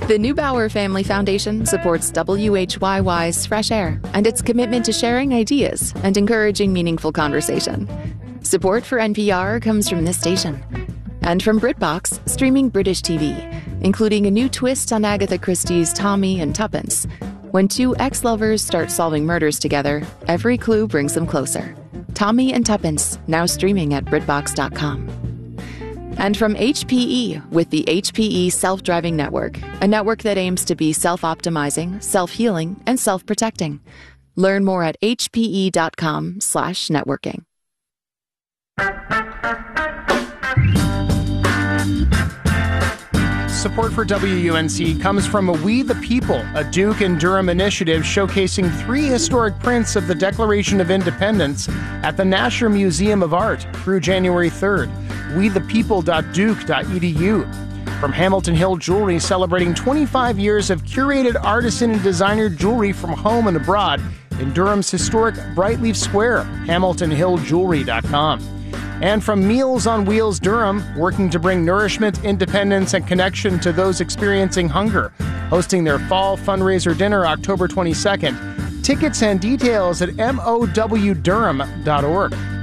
The Neubauer Family Foundation supports WHYY's Fresh Air and its commitment to sharing ideas and encouraging meaningful conversation. Support for NPR comes from this station and from BritBox, streaming British TV, including a new twist on Agatha Christie's Tommy and Tuppence. When two ex-lovers start solving murders together, every clue brings them closer. Tommy and Tuppence, now streaming at BritBox.com. And from HPE with the HPE Self-Driving Network, a network that aims to be self-optimizing, self-healing, and self-protecting. Learn more at hpe.com/networking. Support for WUNC comes from We the People, a Duke and Durham initiative showcasing 3 historic prints of the Declaration of Independence at the Nasher Museum of Art through January 3rd. wethepeople.duke.edu. From Hamilton Hill Jewelry, celebrating 25 years of curated artisan and designer jewelry from home and abroad in Durham's historic Brightleaf Square, hamiltonhilljewelry.com. And from Meals on Wheels Durham, working to bring nourishment, independence, and connection to those experiencing hunger, hosting their fall fundraiser dinner October 22nd. Tickets and details at mowdurham.org.